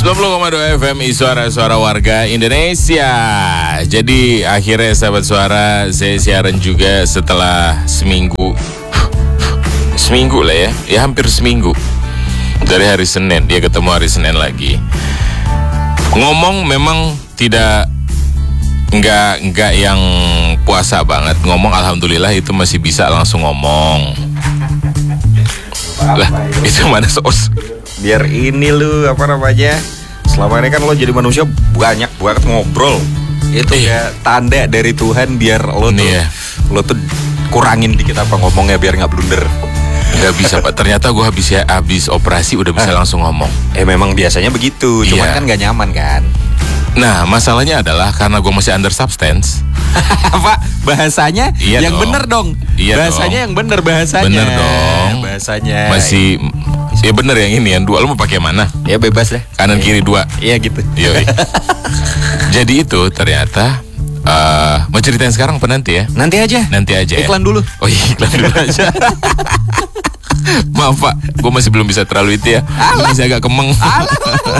90,2 FM Suara warga Indonesia. Jadi akhirnya sahabat suara, saya siaran juga setelah seminggu lah ya hampir seminggu. Dari hari Senin, dia ketemu hari Senin lagi. Ngomong memang enggak yang puasa banget. Ngomong alhamdulillah itu masih bisa langsung ngomong. Lah, itu mana sos? Biar ini lu apa namanya? Selama ini kan lo jadi manusia banyak banget ngobrol. Itu ya tanda dari Tuhan biar lo tuh lo tuh kurangin dikit apa ngomongnya biar nggak blunder. Nggak bisa Pak. Ternyata gue habis operasi udah bisa langsung ngomong. Memang biasanya begitu. Cuman kan nggak nyaman kan. Nah masalahnya adalah karena gue masih under substance. Pak, bahasanya yang bener dong. Bahasanya yang bener bahasanya. Bener dong. Bahasanya. Masih ya bener yang ini yang dua. Lo mau pakai mana? Ya bebas deh. Kanan kiri dua. Iya gitu. Yoi. Jadi itu ternyata mau ceritain sekarang apa nanti ya? Nanti aja. Iklan dulu. Oh iya, iklan dulu aja. Maaf Pak, gue masih belum bisa terlalu itu ya. Masih agak kemeng.